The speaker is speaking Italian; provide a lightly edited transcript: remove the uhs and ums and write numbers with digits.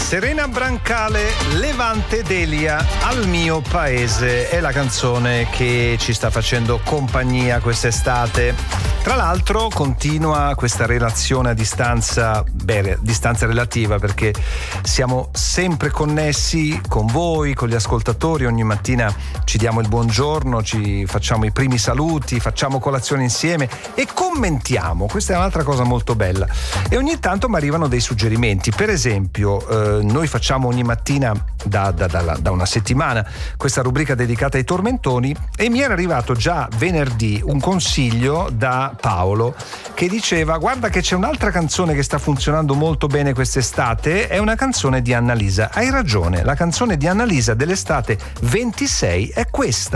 Serena Brancale, Levante Delia, Al mio paese è la canzone che ci sta facendo compagnia quest'estate. Tra l'altro continua questa relazione a distanza, distanza relativa, perché siamo sempre connessi con voi, con gli ascoltatori. Ogni mattina ci diamo il buongiorno, ci facciamo i primi saluti, facciamo colazione insieme e commentiamo. Questa è un'altra cosa molto bella. E ogni tanto mi arrivano dei suggerimenti. Per esempio, noi facciamo ogni mattina da una settimana questa rubrica dedicata ai tormentoni, e mi era arrivato già venerdì un consiglio da Paolo che diceva: guarda che c'è un'altra canzone che sta funzionando molto bene quest'estate, è una canzone di Annalisa. Hai ragione, la canzone di Annalisa dell'estate 26 è questa.